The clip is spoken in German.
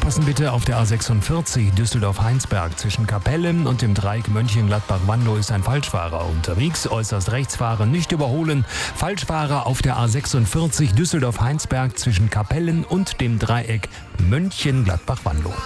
Aufpassen bitte auf der A46 Düsseldorf-Heinsberg. Zwischen Kapelle und dem Dreieck Mönchengladbach-Wandow ist ein Falschfahrer unterwegs. Äußerst rechts fahren, nicht überholen. Falschfahrer auf der A46 Düsseldorf-Heinsberg zwischen Kapellen und dem Dreieck Mönchengladbach-Wandow.